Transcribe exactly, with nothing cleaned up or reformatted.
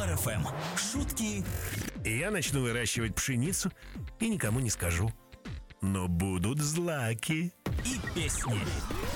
Юмор эф эм. Шутки Я начну выращивать пшеницу и никому не скажу. Но будут злаки. и песни.